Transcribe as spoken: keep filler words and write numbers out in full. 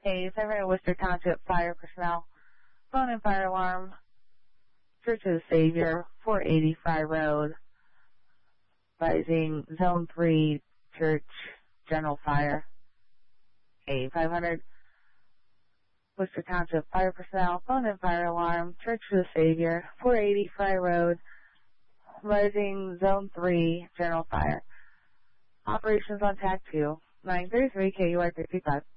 A five hundred Worcester Township Fire Personnel. Phone and fire alarm. Church of the Savior, four eighty Fry Road. Rising Zone three Church General Fire. A five hundred Worcester Township Fire Personnel. Phone and fire alarm. Church of the Savior, four eighty Fry Road. Rising Zone three General Fire. Operations on T A C two, nine thirty-three K U R fifty-five.